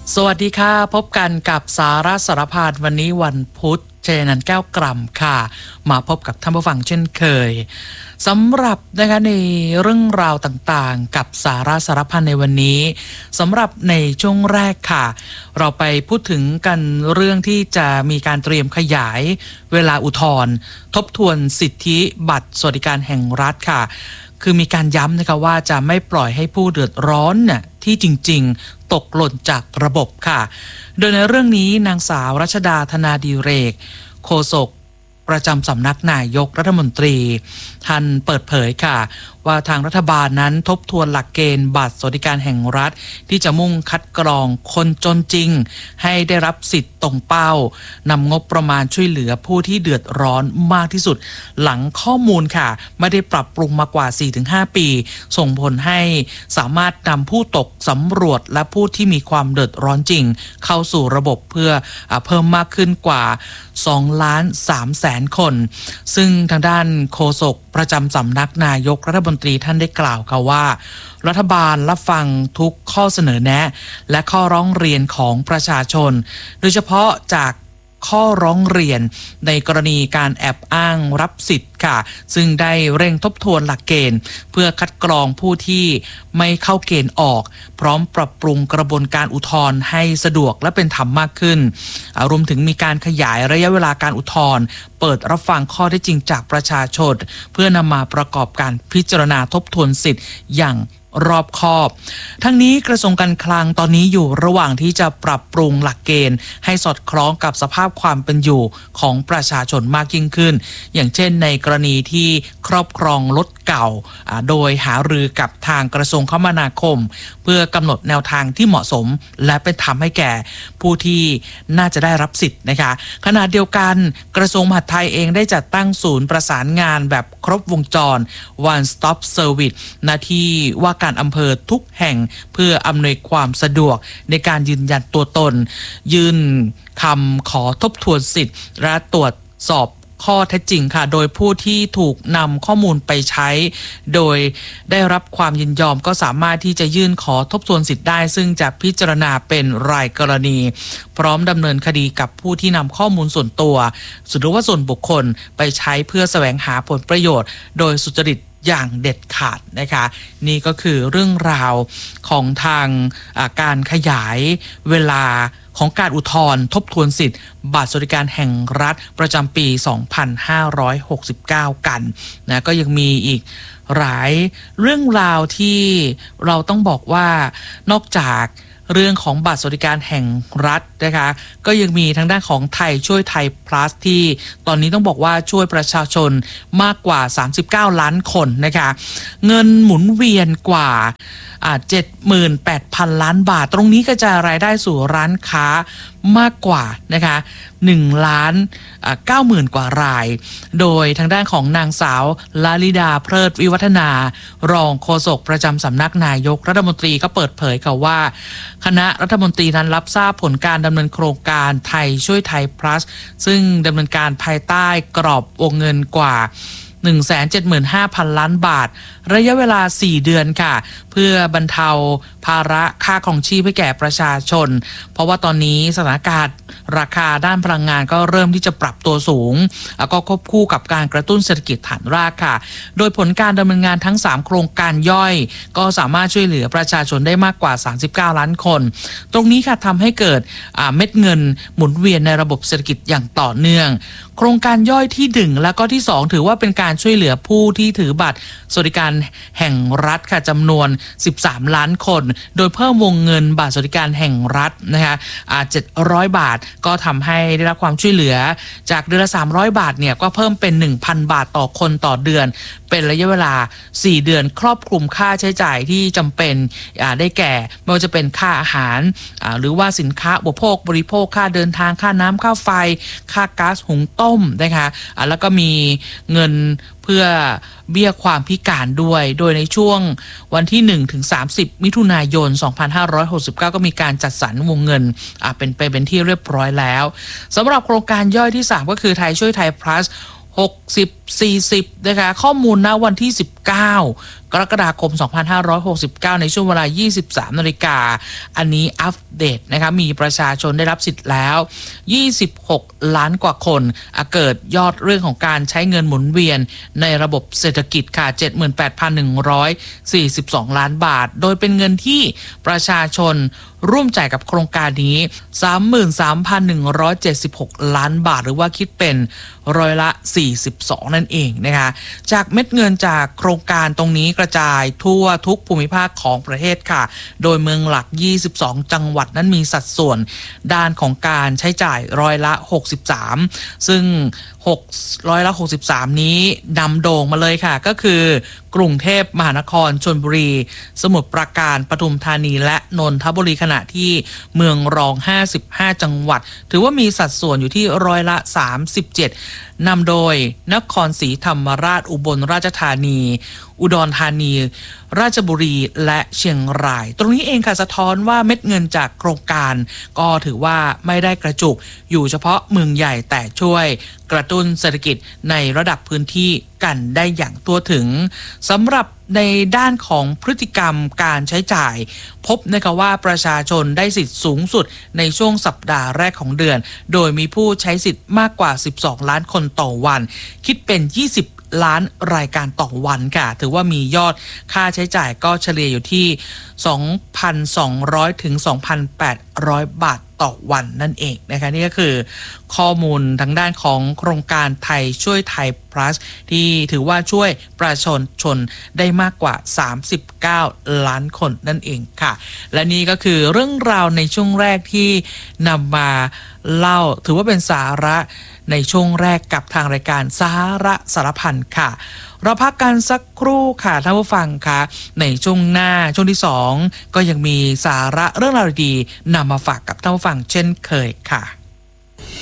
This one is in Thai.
สวัสดีค่ะพบกันกับสาระสารพัดวันนี้วันพุธเจนันแก้วกล่ำค่ะมาพบกับท่านผู้ฟังเช่นเคยสำหรับนะคะในเรื่องราวต่างๆกับสาระสารพัดในวันนี้สำหรับในช่วงแรกค่ะเราไปพูดถึงกันเรื่องที่จะมีการเตรียมขยายเวลาอุทธรณ์ทบทวนสิทธิบัตรสวัสดิการแห่งรัฐค่ะคือมีการย้ำนะคะว่าจะไม่ปล่อยให้ผู้เดือดร้อนน่ะที่จริงๆตกหล่นจากระบบค่ะโดยในเรื่องนี้นางสาวรัชดาธนาดิเรกโฆษกประจำสำนักนายกรัฐมนตรีท่านเปิดเผยค่ะว่าทางรัฐบาลนั้นทบทวนหลักเกณฑ์บัตรสวัสดิการแห่งรัฐที่จะมุ่งคัดกรองคนจนจริงให้ได้รับสิทธิ์ตรงเป้านำงบประมาณช่วยเหลือผู้ที่เดือดร้อนมากที่สุดหลังข้อมูลค่ะไม่ได้ปรับปรุงมากว่า 4-5 ปีส่งผลให้สามารถนำผู้ตกสำรวจและผู้ที่มีความเดือดร้อนจริงเข้าสู่ระบบเพื่อเพิ่มมากขึ้นกว่า2,300,000 คนซึ่งทางด้านโฆษกประจำสำนักนายกรัฐมนตรีท่านได้กล่าวค่ะว่ารัฐบาลรับฟังทุกข้อเสนอแนะและข้อร้องเรียนของประชาชนโดยเฉพาะจากข้อร้องเรียนในกรณีการแอบอ้างรับสิทธิ์ค่ะซึ่งได้เร่งทบทวนหลักเกณฑ์เพื่อคัดกรองผู้ที่ไม่เข้าเกณฑ์ออกพร้อมปรับปรุงกระบวนการอุทธรณ์ให้สะดวกและเป็นธรรมมากขึ้นรวมถึงมีการขยายระยะเวลาการอุทธรณ์เปิดรับฟังข้อเท็จจริงจากประชาชนเพื่อนำมาประกอบการพิจารณาทบทวนสิทธิ์อย่างรอบคอบทั้งนี้กระทรวงการคลังตอนนี้อยู่ระหว่างที่จะปรับปรุงหลักเกณฑ์ให้สอดคล้องกับสภาพความเป็นอยู่ของประชาชนมากยิ่งขึ้นอย่างเช่นในกรณีที่ครอบครองรถเก่าโดยหารือกับทางกระทรวงคมนาคมเพื่อกำหนดแนวทางที่เหมาะสมและเป็นธรรมให้แก่ผู้ที่น่าจะได้รับสิทธิ์นะคะขณะเดียวกันกระทรวงมหาดไทยเองได้จัดตั้งศูนย์ประสานงานแบบครบวงจร One Stop Service หน้าที่ว่าการอำเภอทุกแห่งเพื่ออำนวยความสะดวกในการยืนยันตัวตนยื่นคำขอทบทวนสิทธิ์และตรวจสอบข้อเท็จจริงค่ะโดยผู้ที่ถูกนำข้อมูลไปใช้โดยได้รับความยินยอมก็สามารถที่จะยื่นขอทบทวนสิทธิ์ได้ซึ่งจะพิจารณาเป็นรายกรณีพร้อมดำเนินคดีกับผู้ที่นำข้อมูลส่วนตัวหรือว่าส่วนบุคคลไปใช้เพื่อแสวงหาผลประโยชน์โดยสุจริตอย่างเด็ดขาดนะคะนี่ก็คือเรื่องราวของทางการขยายเวลาของการอุทธรณ์ทบทวนสิทธิ์บัตรสวัสดิการแห่งรัฐประจำปี 2569 กันนะก็ยังมีอีกหลายเรื่องราวที่เราต้องบอกว่านอกจากเรื่องของบัตรสวัสดิการแห่งรัฐนะคะก็ยังมีทางด้านของไทยช่วยไทย plus ที่ตอนนี้ต้องบอกว่าช่วยประชาชนมากกว่า39ล้านคนนะคะเงินหมุนเวียนกว่า78,000 ล้านบาทตรงนี้กระจายรายได้สู่ร้านค้ามากกว่านะคะ1,90,000 กว่ารายโดยทางด้านของนางสาวลลิดาเพลิดวิวัฒนารองโฆษกประจำสำนักนายกรัฐมนตรีก็เปิดเผยค่ะว่าคณะรัฐมนตรีนั้นรับทราบผลการดำเนินโครงการไทยช่วยไทย plus ซึ่งดำเนินการภายใต้กรอบวงเงินกว่า175,000 ล้านบาทระยะเวลา4เดือนค่ะเพื่อบรรเทาภาระค่าครองชีพให้แก่ประชาชนเพราะว่าตอนนี้สถานการณ์ราคาด้านพลังงานก็เริ่มที่จะปรับตัวสูงแล้วก็ควบคู่กับการกระตุ้นเศรษฐกิจฐานรากค่ะโดยผลการดำเนินงานทั้ง3โครงการย่อยก็สามารถช่วยเหลือประชาชนได้มากกว่า39ล้านคนตรงนี้ค่ะทำให้เกิดเม็ดเงินหมุนเวียนในระบบเศรษฐกิจอย่างต่อเนื่องโครงการย่อยที่1แล้วก็ที่2ถือว่าเป็นการช่วยเหลือผู้ที่ถือบัตรสวัสดิการแห่งรัฐค่ะจำนวน13ล้านคนโดยเพิ่มวงเงินบัตรสวัสดิการแห่งรัฐนะคะ700 บาทก็ทำให้ได้รับความช่วยเหลือจากเดือนละ300 บาทเนี่ยก็เพิ่มเป็น 1,000 บาทต่อคนต่อเดือนเป็นระยะเวลา4เดือนครอบคลุมค่าใช้จ่ายที่จำเป็นได้แก่ไม่ว่าจะเป็นค่าอาหารหรือว่าสินค้าอุปโภคบริโภคค่าเดินทางค่าน้ำค่าไฟค่าก๊าซหุงต้มนะคะแล้วก็มีเงินเพื่อเบี้ยความพิการด้วยโดยในช่วงวันที่1ถึง30มิถุนายน2569ก็มีการจัดสรรวงเงินเป็นที่เรียบร้อยแล้วสำหรับโครงการย่อยที่3ก็คือไทยช่วยไทย plus 40นะคะข้อมูลณวันที่19กรกฎาคม2569ในช่วงเวลา 23 นาฬิกาอันนี้อัปเดตนะคะมีประชาชนได้รับสิทธิ์แล้ว26ล้านกว่าคนเกิดยอดเรื่องของการใช้เงินหมุนเวียนในระบบเศรษฐกิจค่ะ 78,142 ล้านบาทโดยเป็นเงินที่ประชาชนร่วมจ่ายกับโครงการนี้ 33,176 ล้านบาทหรือว่าคิดเป็นร้อยละ42นั่นเองนะคะจากเม็ดเงินจากโครงการตรงนี้กระจายทั่วทุกภูมิภาคของประเทศค่ะโดยเมืองหลัก22จังหวัดนั้นมีสัดส่วนด้านของการใช้จ่ายร้อยละ63ซึ่งร้อยละ63นี้นำโด่งมาเลยค่ะก็คือกรุงเทพมหานครชลบุรีสมุทรปราการปทุมธานีและนนทบุรีขณะที่เมืองรอง55จังหวัดถือว่ามีสัดส่วนอยู่ที่ร้อยละ37นำโดยนครศรีธรรมราชอุบลราชธานีอุดรธานีราชบุรีและเชียงรายตรงนี้เองค่ะสะท้อนว่าเม็ดเงินจากโครงการก็ถือว่าไม่ได้กระจุกอยู่เฉพาะเมืองใหญ่แต่ช่วยกระตุ้นเศรษฐกิจในระดับพื้นที่กันได้อย่างทั่วถึงสำหรับในด้านของพฤติกรรมการใช้จ่ายพบนะคะว่าประชาชนได้สิทธิ์สูงสุดในช่วงสัปดาห์แรกของเดือนโดยมีผู้ใช้สิทธิ์มากกว่า12ล้านคนต่อวันคิดเป็น20ล้านรายการต่อวันค่ะถือว่ามียอดค่าใช้จ่ายก็เฉลี่ยอยู่ที่ 2,200 ถึง 2,800 บาทต่อวันนั่นเองนะคะนี่ก็คือข้อมูลทางด้านของโครงการไทยช่วยไทย plus ที่ถือว่าช่วยประชาชนได้มากกว่า39ล้านคนนั่นเองค่ะและนี่ก็คือเรื่องราวในช่วงแรกที่นำมาเล่าถือว่าเป็นสาระในช่วงแรกกับทางรายการสาระสารพันค่ะเราพักกันสักครู่ค่ะท่านผู้ฟังค่ะในช่วงหน้าช่วงที่2ก็ยังมีสาระเรื่องราวดีๆนำมาฝากกับท่านผู้ฟังเช่นเคยค่ะ